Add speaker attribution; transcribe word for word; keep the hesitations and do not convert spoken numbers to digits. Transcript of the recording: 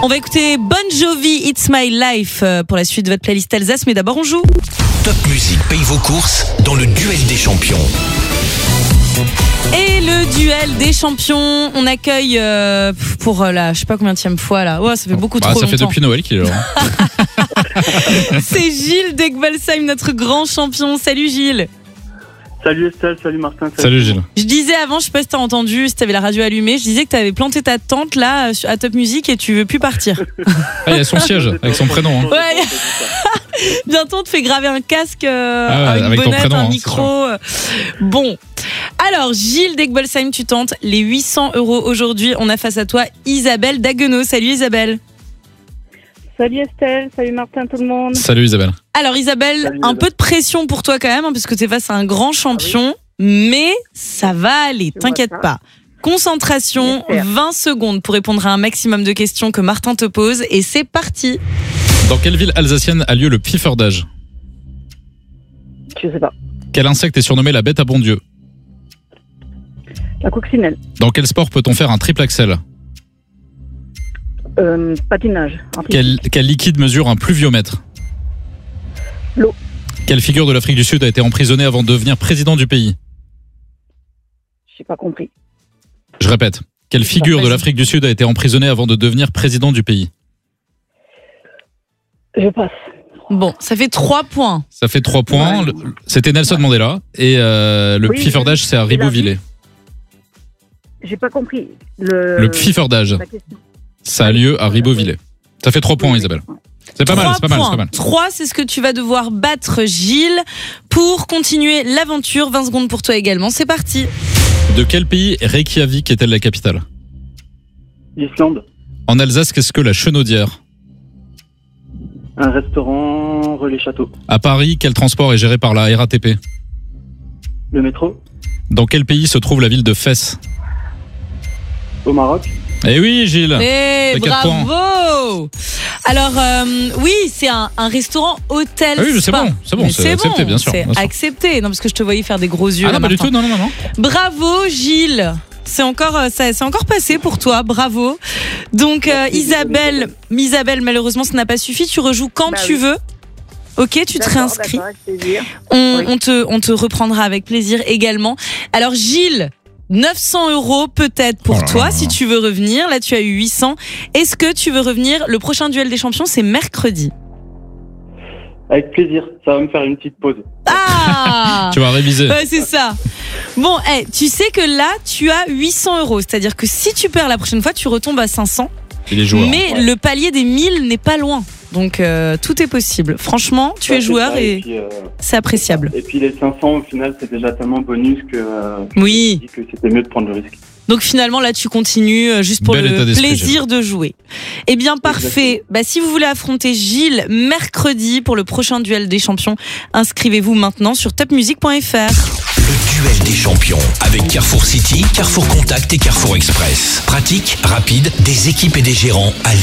Speaker 1: On va écouter Bon Jovi, It's My Life pour la suite de votre playlist Alsace, mais d'abord on joue.
Speaker 2: Top Music paye vos courses dans le duel des champions.
Speaker 1: Et le duel des champions, on accueille euh, pour la, je sais pas combienième fois là. Ouais, ça fait beaucoup
Speaker 3: bah,
Speaker 1: trop
Speaker 3: ça
Speaker 1: longtemps.
Speaker 3: Ça fait depuis Noël qu'il est là.
Speaker 1: C'est Gilles d'Egbolsheim, notre grand champion. Salut Gilles.
Speaker 4: Salut Estelle, salut Martin. Salut,
Speaker 3: salut Gilles.
Speaker 1: Je disais avant, je sais pas si t'as entendu, si t'avais la radio allumée, je disais que t'avais planté ta tente là à Top Music et tu veux plus partir.
Speaker 3: Ah, il y a son siège avec son prénom. Hein.
Speaker 1: Ouais. Bientôt on te fait graver un casque, euh,
Speaker 3: ah ouais,
Speaker 1: une
Speaker 3: avec
Speaker 1: bonnette,
Speaker 3: ton prénom,
Speaker 1: un
Speaker 3: hein,
Speaker 1: micro. Bon. Alors Gilles d'Egbolsheim, tu tentes les huit cents euros aujourd'hui. On a face à toi Isabelle d'Haguenau. Salut Isabelle.
Speaker 5: Salut Estelle, salut Martin, tout le monde.
Speaker 3: Salut Isabelle.
Speaker 1: Alors Isabelle,
Speaker 4: salut,
Speaker 1: un peu de pression pour toi quand même, hein, parce que tu es face à un grand champion, ah oui. Mais ça va aller, je t'inquiète pas. Concentration, vingt secondes pour répondre à un maximum de questions que Martin te pose, et c'est parti.
Speaker 3: Dans quelle ville alsacienne a lieu le piferdage ?
Speaker 5: Je sais pas.
Speaker 3: Quel insecte est surnommé la bête à bon Dieu ?
Speaker 5: La coccinelle.
Speaker 3: Dans quel sport peut-on faire un triple axel ?
Speaker 5: Euh, patinage.
Speaker 3: Quel, quel liquide mesure un pluviomètre ?
Speaker 5: L'eau.
Speaker 3: Quelle figure de l'Afrique du Sud a été emprisonnée avant de devenir président du pays ?
Speaker 5: J'ai pas compris.
Speaker 3: Je répète. Quelle figure de l'Afrique du Sud a été emprisonnée avant de devenir président du pays ?
Speaker 5: Je passe.
Speaker 1: Bon, ça fait trois points.
Speaker 3: Ça fait trois points.
Speaker 5: Ouais.
Speaker 3: C'était Nelson Mandela. Et euh, le
Speaker 5: oui,
Speaker 3: piferdage, c'est à Ribeauvillé.
Speaker 5: J'ai pas compris. Le,
Speaker 3: le piferdage. Ça a lieu à Ribeauvillé. Ça fait trois points, oui, Isabelle. C'est pas mal, c'est pas mal, c'est pas mal.
Speaker 1: trois, c'est ce que tu vas devoir battre, Gilles, pour continuer l'aventure. vingt secondes pour toi également. C'est parti.
Speaker 3: De quel pays Reykjavik est-elle la capitale ?
Speaker 4: L'Islande.
Speaker 3: En Alsace, qu'est-ce que la chenaudière ?
Speaker 4: Un restaurant relais château.
Speaker 3: À Paris, quel transport est géré par la R A T P ?
Speaker 4: Le métro.
Speaker 3: Dans quel pays se trouve la ville de Fès ?
Speaker 4: Au Maroc.
Speaker 3: Eh oui, Gilles.
Speaker 1: Eh, bravo. Alors, euh, oui, c'est un, un restaurant hôtel.
Speaker 3: Ah oui, c'est bon, c'est bon, c'est, c'est accepté,
Speaker 1: bon,
Speaker 3: bien sûr.
Speaker 1: C'est
Speaker 3: bien sûr.
Speaker 1: accepté. Non, parce que je te voyais faire des gros yeux.
Speaker 3: Ah
Speaker 1: là,
Speaker 3: non, pas du tout, non, non, non.
Speaker 1: Bravo, Gilles. C'est encore, ça, c'est encore passé pour toi, bravo. Donc, euh, Isabelle, Isabelle, malheureusement, ça n'a pas suffi. Tu rejoues quand bah, tu oui. veux. Ok, tu te réinscris. On, oui. on, te, on te reprendra avec plaisir également. Alors, Gilles, neuf cents euros peut-être pour oh toi si tu veux revenir. Là, tu as eu huit cents. Est-ce que tu veux revenir ? Le prochain duel des champions, c'est mercredi.
Speaker 4: Avec plaisir. Ça va me faire une petite pause.
Speaker 1: Ah
Speaker 3: Tu vas réviser.
Speaker 1: Ouais, c'est ça. Bon, hey, tu sais que là, tu as huit cents euros. C'est-à-dire que si tu perds la prochaine fois, tu retombes à cinq cents.
Speaker 3: Et les joueurs,
Speaker 1: mais ouais. le palier des mille n'est pas loin. Donc, euh, tout est possible. Franchement, tu ouais, es joueur ça, et, et puis, euh, c'est appréciable.
Speaker 4: Et puis, les cinq cents, au final, c'est déjà tellement bonus que, euh,
Speaker 1: oui.
Speaker 4: que c'était mieux de prendre le risque.
Speaker 1: Donc finalement là tu continues juste pour Bel le plaisir de jouer. Eh bien parfait. Bah, si vous voulez affronter Gilles mercredi pour le prochain duel des champions, inscrivez-vous maintenant sur top music point f r.
Speaker 2: Le duel des champions avec Carrefour City, Carrefour Contact et Carrefour Express. Pratique, rapide, des équipes et des gérants à